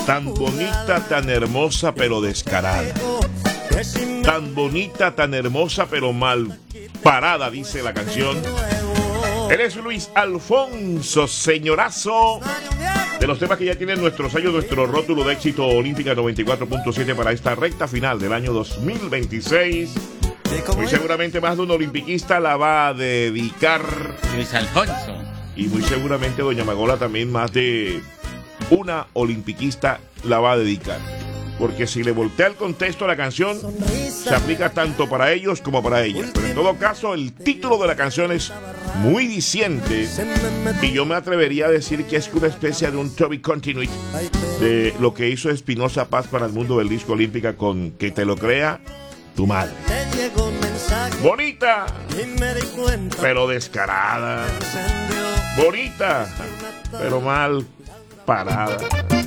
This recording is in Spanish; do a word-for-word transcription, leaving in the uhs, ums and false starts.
Tan bonita, tan hermosa, pero descarada. Tan bonita, tan hermosa, pero mal parada, dice la canción. Él es Luis Alfonso, señorazo. De los temas que ya tienen nuestro sello, nuestro rótulo de éxito Olímpica noventa y cuatro punto siete para esta recta final del año dos mil veintiséis. Muy seguramente más de un olimpiquista la va a dedicar Luis Alfonso. Y muy seguramente doña Magola también más de una olimpiquista la va a dedicar. Porque si le voltea el contexto a la canción, se aplica tanto para ellos como para ellas. Pero en todo caso, el título de la canción es muy diciente. Y yo me atrevería a decir que es una especie de un Toby Continuity de lo que hizo Espinosa Paz para el mundo del disco Olímpica con Que te lo crea tu madre. Bonita, pero descarada. Bonita, pero mal parada.